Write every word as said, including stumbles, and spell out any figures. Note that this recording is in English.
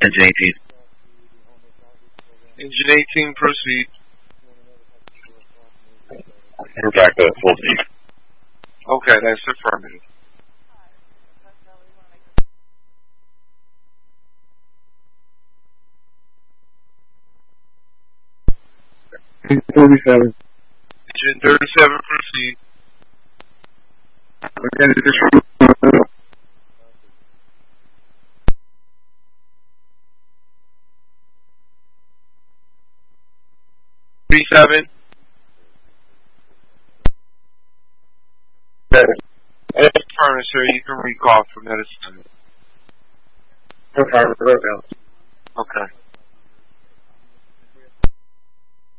Engine eighteen. Engine eighteen, proceed. We're back to full speed. Okay, that's affirmative. thirty-seven. Engine thirty-seven, proceed. Again, additional. thirty-seven. That's affirmative, sir. You can recall from that assignment. Okay. Okay.